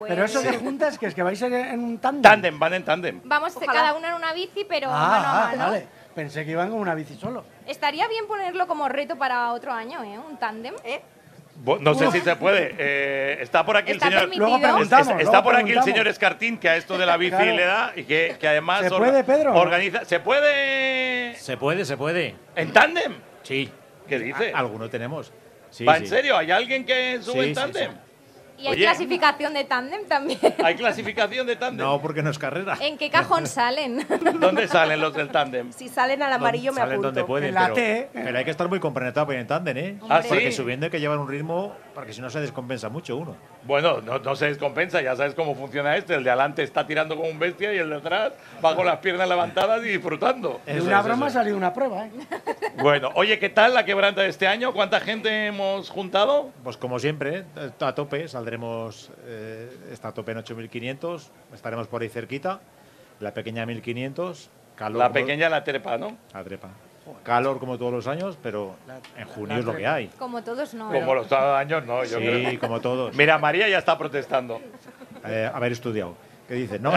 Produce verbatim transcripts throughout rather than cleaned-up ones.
Pero eso de juntas, que es que vais en, en un tándem. Tándem, van en tándem. Vamos Ojalá. cada uno en una bici, pero Ah, mano a ah, mano. vale. Pensé que iban con una bici solo. Estaría bien ponerlo como reto para otro año, ¿eh? Un tándem. ¿Eh? Bo- No sé si se puede. Eh, está por aquí Está el señor. permitido. Luego preguntamos. Es- está luego por aquí el preguntamos. señor Escartín, que a esto de la bici Claro. le da y que, que además ¿Se puede, Pedro? organiza. ¿Se puede Se puede, se puede. en tándem? Sí. ¿Qué dice? A- Alguno tenemos. Sí, ¿Va sí. en serio? ¿Hay alguien que sube Sí, en sí, tándem? sí. Y hay Oye. clasificación de tándem también. ¿Hay clasificación de tándem? No, porque no es carrera. ¿En qué cajón salen? ¿Dónde salen los del tándem? Si salen al amarillo me Salen apunto. donde pueden, En la pero, T. pero hay que estar muy compenetrado para ir en tándem, ¿eh? ¿Ah, Porque sí? subiendo hay que llevar un ritmo, porque si no se descompensa mucho uno. Bueno, no, no se descompensa, ya sabes cómo funciona este. El de adelante está tirando como un bestia y el de atrás va con las piernas levantadas y disfrutando. De Eso una es, broma ha eso es. salido una prueba, ¿eh? Bueno, oye, ¿qué tal la quebranta de este año? ¿Cuánta gente hemos juntado? Pues como siempre, ¿eh? a tope, saldremos, eh, está a tope en ocho mil quinientos, estaremos por ahí cerquita, la pequeña mil quinientos, calor. La como- pequeña la trepa, ¿no? La trepa. Calor como todos los años, pero en junio es lo que hay. Como todos no. Como los años, no, yo Sí, creo. como todos. Mira, María ya está protestando. Eh, haber estudiado. ¿Qué dices? No.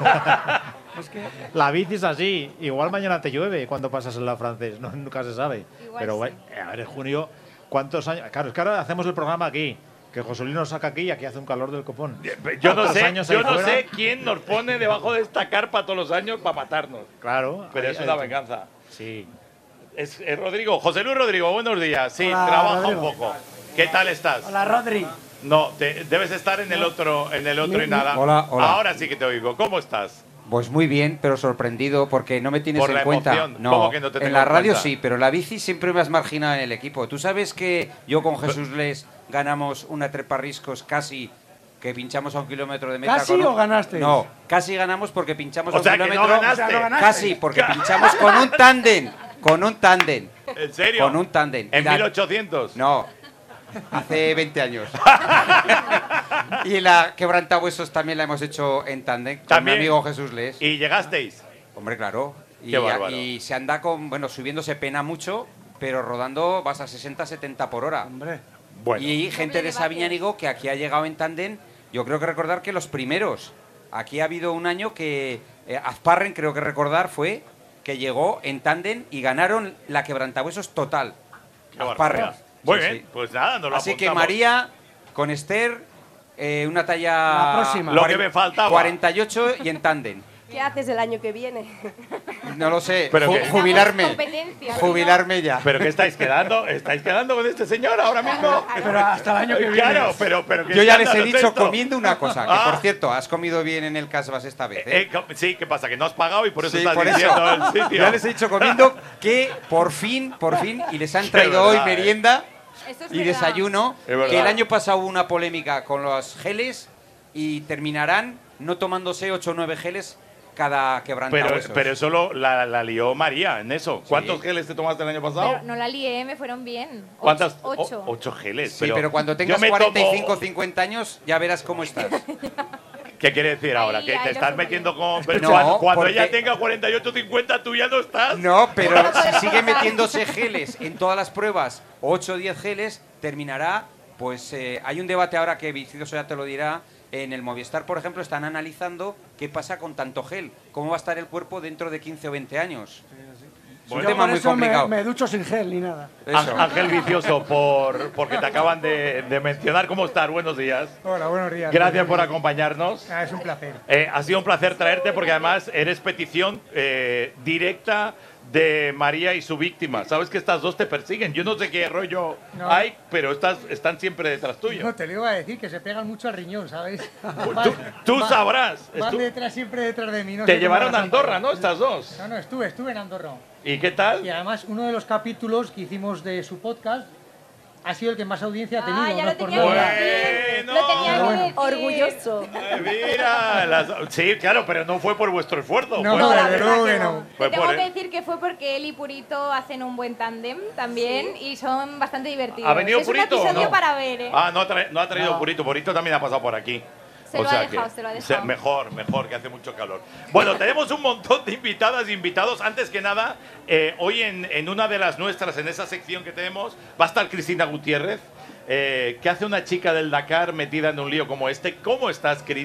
La bici es así. Igual mañana te llueve cuando pasas en la francés. No, nunca se sabe. Igual Pero sí. bueno, eh, a ver, en junio, ¿cuántos años? Claro, es que ahora hacemos el programa aquí. Que José Luis nos saca aquí y aquí hace un calor del copón. Yo no Otros sé, años yo ahí no fuera. sé quién nos pone debajo de esta carpa todos los años para matarnos. Claro. Pero ahí- es ahí- una venganza. Sí. Es, es Rodrigo, José Luis Rodrigo, buenos días. Sí, Hola, trabaja Rodrigo. un poco. ¿Qué tal estás? Hola, Rodri. No, te- debes estar en el otro, en el otro y Mi- nada. Hola, hola. Ahora sí que te oigo. ¿Cómo estás? Pues muy bien, pero sorprendido porque no me tienes Por en la cuenta. emoción. No, ¿Cómo que no te tengo en la en radio cuenta? sí, pero la bici siempre me has marginado en el equipo. Tú sabes que yo con Jesús Les ganamos una treparriscos casi que pinchamos a un kilómetro de meta. ¿Casi con un- o ganaste? No, casi ganamos porque pinchamos O a un sea, que no kilómetro. ganaste. O sea, no ganaste. Casi, porque pinchamos con un tándem, con un tándem. ¿En serio? Con un tándem. ¿En Y la- mil ochocientos? No, hace veinte años. Y la quebrantahuesos también la hemos hecho en tándem con También. mi amigo Jesús Les. ¿Y llegasteis? Hombre, claro. Y, Qué bárbaro. y se anda con, bueno, subiendo se pena mucho, pero rodando vas a sesenta, setenta por hora. Hombre. Bueno, Y gente de Sabiñánigo que aquí ha llegado en tándem, yo creo que recordar que los primeros. Aquí ha habido un año que eh, Azparren, creo que recordar, fue que llegó en tándem y ganaron la quebrantahuesos total. qué Azparren. barbaridad. Muy Sí, bien, sí. pues nada, nos lo Así que apuntamos. María, con Esther, eh, una talla... La próxima. Lo que me faltaba. cuarenta y ocho y en tándem. ¿Qué haces el año que viene? No lo sé. Pero Ju- que- jubilarme. Competencia, Jubilarme ya. ¿Pero qué estáis quedando? ¿Estáis quedando con este señor ahora mismo? Pero hasta el año que viene. Claro, pero, pero ¿qué Yo ya les he escándalo es dicho esto? comiendo una cosa, que Ah. por cierto, has comido bien en el Casbas esta vez, Eh, ¿eh? co- sí, ¿qué pasa? Que no has pagado y por eso Sí, estás por eso. diciendo el sitio. Ya les he dicho comiendo que por fin, por fin, y les han Qué traído verdad, hoy eh. merienda Esto es y verdad. desayuno, Es verdad. que el año pasado hubo una polémica con los geles y terminarán no tomándose ocho o nueve geles cada Pero, quebrantahuesos. pero eso lo, la, la lió María en eso. ¿Cuántos geles te tomaste el año pasado? Pero no la lié, me fueron bien. Ocho- ¿Cuántas? Ocho. O- ocho geles. Sí, pero, cuando yo tengas me cuarenta y tomo- cinco o cincuenta años ya verás cómo estás. ¿Qué quiere decir ahora? Ahí- ¿Que ahí te lo estás supongo. metiendo con... No, cuando cuando porque- ella tenga cuarenta y ocho, cincuenta, tú ya no estás. No, pero si sigue metiéndose geles en todas las pruebas, ocho o diez geles, terminará, pues eh, hay un debate ahora que Vicioso ya te lo dirá, en el Movistar, por ejemplo, están analizando qué pasa con tanto gel, cómo va a estar el cuerpo dentro de quince o veinte años. Es un Yo tema por muy eso me- complicado. Me, ducho sin gel ni nada. Eso. Á- Ángel Vicioso, por, porque te acaban de, de mencionar. ¿Cómo estás? Buenos días. Hola, buenos días. Gracias por acompañarnos. Ah, es un placer. Eh, ha sido un placer traerte porque además eres petición eh, directa de María y su víctima. Sabes que estas dos te persiguen. Yo no sé qué rollo No. hay, pero estas están siempre detrás tuyo. No, te lo iba a decir, que se pegan mucho al riñón, ¿sabes? Tú, tú Van- sabrás. Van Estu- detrás, siempre detrás de mí. No te sé cómo llevaron las a Andorra, hacen. ¿no? Estas dos. No, no, estuve, estuve en Andorra. ¿Y qué tal? Y además, uno de los capítulos que hicimos de su podcast ha sido el que más audiencia ha tenido. Ah, ya no lo es por tenía que nada. decir. Bueno. Lo tenía que Bueno. decir. Orgulloso. Ay, mira, las- sí, claro, pero no fue por vuestro esfuerzo. No, fue no, por- la desde verdad luego que que no. no. fue Te tengo por- que decir que fue porque él y Purito hacen un buen tándem también y son bastante divertidos. ¿Ha venido es Purito o un episodio no? para ver, ¿eh? Ah, no ha, tra- no ha traído No. Purito. Purito también ha pasado por aquí. Se lo ha dejado, se lo ha dejado. mejor, mejor, que hace mucho calor. Bueno, tenemos un montón de invitadas e invitados. Antes que nada, eh, hoy en, en una de las nuestras, en esa sección que tenemos, va a estar Cristina Gutiérrez. Eh, ¿Qué hace una chica del Dakar metida en un lío como este? ¿Cómo estás, Cris?